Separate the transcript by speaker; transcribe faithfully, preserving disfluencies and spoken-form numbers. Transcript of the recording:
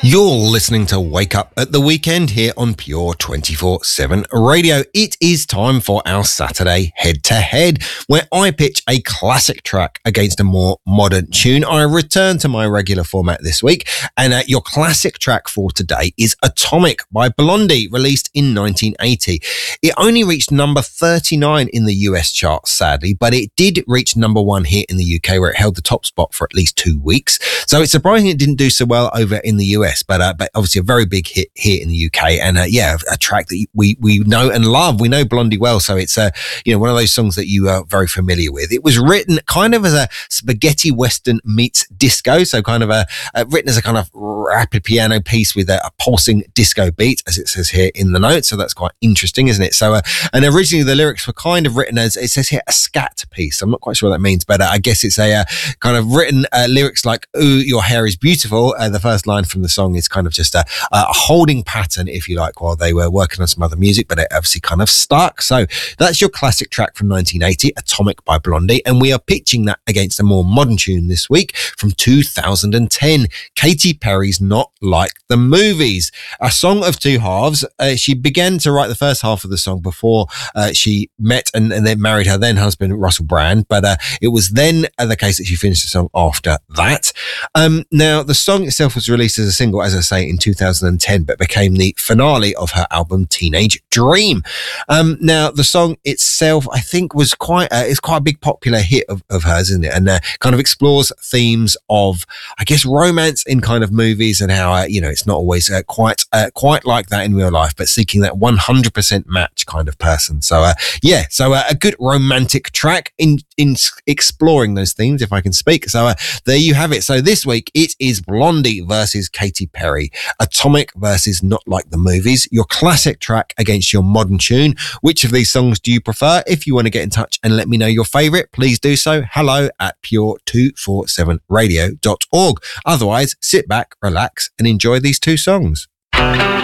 Speaker 1: You're listening to Wake Up at the Weekend here on Pure twenty-four seven Radio. It is time for our Saturday head-to-head, where I pitch a classic track against a more modern tune. I return to my regular format this week, and uh, your classic track for today is Atomic by Blondie, released in nineteen eighty. It only reached number thirty-nine in the U S chart, sadly, but it did reach number one here in the U K, where it held the top spot for at least two weeks. So it's surprising it didn't do so well over in the U S. But, uh, but obviously a very big hit here in the U K, and uh, yeah, a track that we we know and love. We know Blondie well, so it's uh, you know one of those songs that you are very familiar with. It was written kind of as a spaghetti western meets disco, so kind of a uh, written as a kind of rapid piano piece with a, a pulsing disco beat, as it says here in the notes. So that's quite interesting, isn't it? So uh, and originally the lyrics were kind of written as, it says here, a scat piece. I'm not quite sure what that means, but uh, I guess it's a uh, kind of written uh, lyrics like "Ooh, your hair is beautiful." Uh, the first line from the song is kind of just a, a holding pattern, if you like, while they were working on some other music, but it obviously kind of stuck. So that's your classic track from nineteen eighty, Atomic by Blondie, and we are pitching that against a more modern tune this week from two thousand ten, Katy Perry's Not Like the Movies, a song of two halves. Uh, she began to write the first half of the song before uh, she met and, and then married her then husband, Russell Brand, but uh, it was then uh, the case that she finished the song after that. Um, now, the song itself was released as a single, as I say, in two thousand ten, but became the finale of her album Teenage Dream. Um, now, the song itself, I think, was quite uh, it's quite a big popular hit of, of hers, isn't it? And uh, kind of explores themes of, I guess, romance in kind of movies, and how uh, you know it's not always uh, quite uh, quite like that in real life, but seeking that one hundred percent match kind of person. So uh, yeah, so uh, a good romantic track in in exploring those themes, if I can speak. So uh, there you have it. So this week it is Blondie versus Katy Perry, Atomic versus Not Like the Movies, your classic track against your modern tune. Which of these songs do you prefer? If you want to get in touch and let me know your favourite, please do so. Hello at pure two forty-seven radio dot org. Otherwise, sit back, relax, and enjoy these two songs.